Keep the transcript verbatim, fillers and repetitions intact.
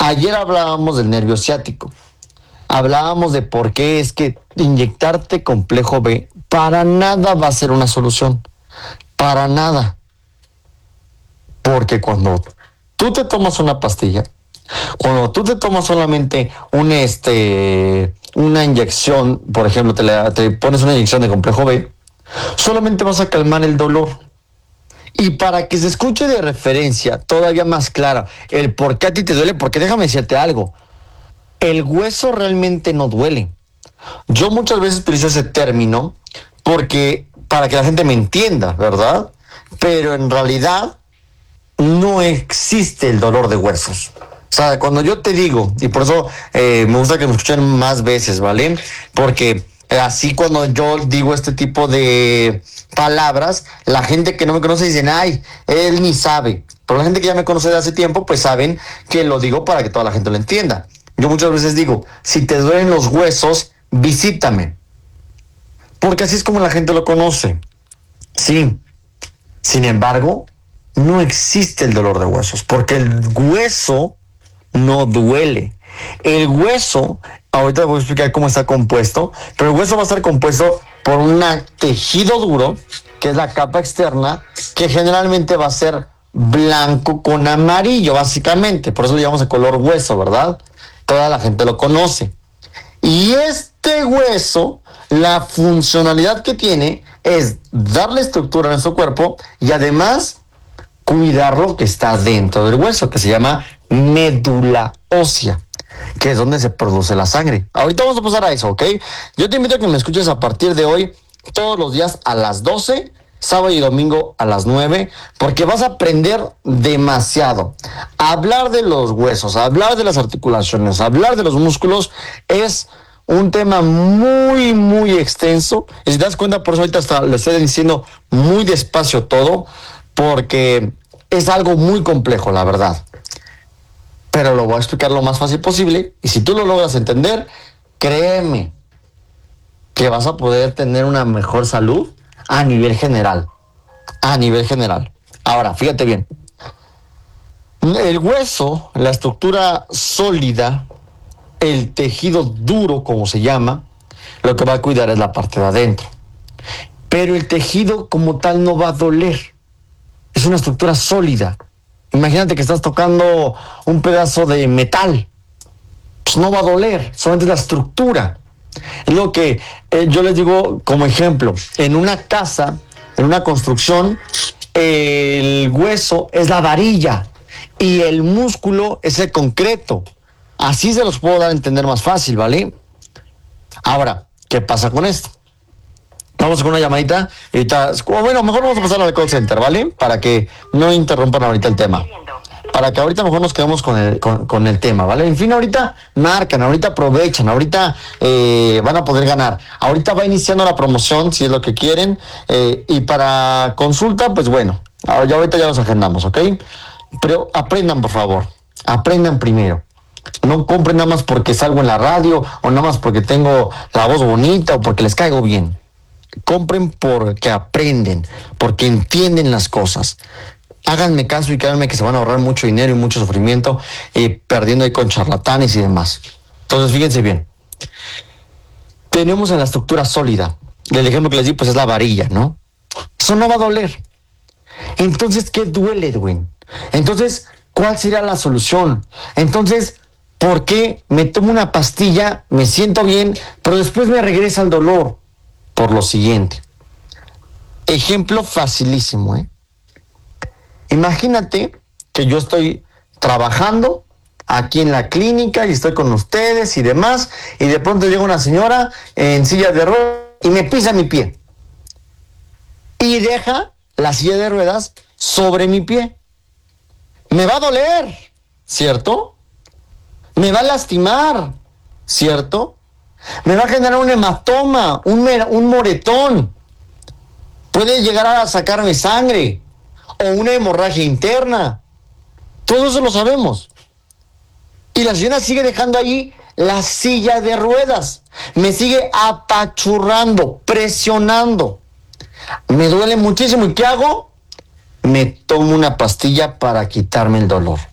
Ayer hablábamos del nervio ciático. Hablábamos de por qué es que inyectarte complejo B para nada va a ser una solución. Para nada. Porque cuando tú te tomas una pastilla, cuando tú te tomas solamente un, este, una inyección, por ejemplo, te, le, te pones una inyección de complejo B, solamente vas a calmar el dolor. Y para que se escuche de referencia todavía más clara el por qué a ti te duele, porque déjame decirte algo, el hueso realmente no duele. Yo muchas veces utilizo ese término porque para que la gente me entienda, ¿verdad? Pero en realidad no existe el dolor de huesos. O sea, cuando yo te digo, y por eso eh, me gusta que me escuchen más veces, ¿vale? Porque así cuando yo digo este tipo de palabras, la gente que no me conoce dicen, ay, él ni sabe. Pero la gente que ya me conoce de hace tiempo, pues saben que lo digo para que toda la gente lo entienda. Yo muchas veces digo, si te duelen los huesos, visítame. Porque así es como la gente lo conoce. Sí. Sin embargo, no existe el dolor de huesos, porque el hueso no duele. El hueso, ahorita voy a explicar cómo está compuesto, pero el hueso va a estar compuesto por un tejido duro, que es la capa externa, que generalmente va a ser blanco con amarillo, básicamente. Por eso le llamamos el color hueso, ¿verdad? Toda la gente lo conoce. Y este hueso, la funcionalidad que tiene es darle estructura a nuestro cuerpo y además cuidar lo que está dentro del hueso, que se llama médula ósea, que es donde se produce la sangre. Ahorita vamos a pasar a eso, ¿ok? Yo te invito a que me escuches a partir de hoy, todos los días a las doce, sábado y domingo a las nueve, porque vas a aprender demasiado. Hablar de los huesos, hablar de las articulaciones, hablar de los músculos es un tema muy, muy extenso. Y si te das cuenta, por eso ahorita hasta lo estoy diciendo muy despacio todo, porque es algo muy complejo, la verdad. Pero lo voy a explicar lo más fácil posible. Y si tú lo logras entender, créeme que vas a poder tener una mejor salud a nivel general. A nivel general. Ahora, fíjate bien. El hueso, la estructura sólida, el tejido duro, como se llama, lo que va a cuidar es la parte de adentro. Pero el tejido como tal no va a doler. Es una estructura sólida. Imagínate que estás tocando un pedazo de metal. Pues no va a doler, solamente es la estructura. Es lo que eh, yo les digo como ejemplo. En una casa, en una construcción, el hueso es la varilla y el músculo es el concreto. Así se los puedo dar a entender más fácil, ¿vale? Ahora, ¿qué pasa con esto? Vamos con una llamadita. Ahorita, bueno, mejor vamos a pasar al call center, ¿vale? Para que no interrumpan ahorita el tema. Para que ahorita mejor nos quedemos con el, con, con el tema, ¿vale? En fin, ahorita marcan, ahorita aprovechan, ahorita eh, van a poder ganar. Ahorita va iniciando la promoción, si es lo que quieren. Eh, y para consulta, pues bueno, ya ahorita ya los agendamos, ¿ok? Pero aprendan, por favor. Aprendan primero. No compren nada más porque salgo en la radio o nada más porque tengo la voz bonita o porque les caigo bien. Compren porque aprenden, porque entienden las cosas. Háganme caso y créanme que se van a ahorrar mucho dinero y mucho sufrimiento eh, perdiendo ahí con charlatanes y demás. Entonces, fíjense bien. Tenemos en la estructura sólida. El ejemplo que les di, pues es la varilla, ¿no? Eso no va a doler. Entonces, ¿qué duele, Edwin? Entonces, ¿cuál sería la solución? Entonces, ¿por qué me tomo una pastilla, me siento bien, pero después me regresa el dolor? Por lo siguiente. Ejemplo facilísimo, ¿eh? Imagínate que yo estoy trabajando aquí en la clínica y estoy con ustedes y demás, y de pronto llega una señora en silla de ruedas y me pisa mi pie. Y deja la silla de ruedas sobre mi pie. Me va a doler, ¿cierto? Me va a lastimar, ¿cierto? Me va a generar un hematoma, un, un moretón. Puede llegar a sacarme sangre o una hemorragia interna. Todo eso lo sabemos. Y la señora sigue dejando ahí la silla de ruedas. Me sigue apachurrando, presionando. Me duele muchísimo. ¿Y qué hago? Me tomo una pastilla para quitarme el dolor.